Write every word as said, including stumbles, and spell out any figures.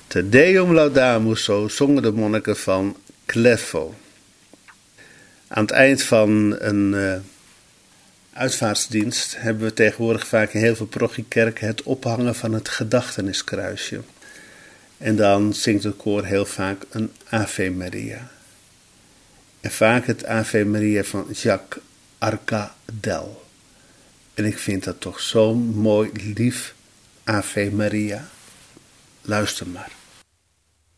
Te Deum Laudamus, zo zongen de monniken van Clefo. Aan het eind van een uh, uitvaartsdienst hebben we tegenwoordig vaak in heel veel parochiekerken het ophangen van het gedachteniskruisje. En dan zingt het koor heel vaak een Ave Maria. En vaak het Ave Maria van Jacques Arcadel. En ik vind dat toch zo'n mooi, lief Ave Maria. Luister maar.